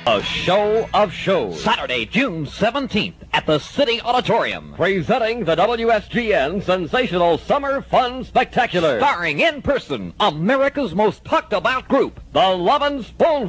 A show of shows. Saturday, June 17th at the City Auditorium. Presenting the WSGN Sensational Summer Fun Spectacular. Starring in person, America's most talked about group, the Lovin' Spoonful.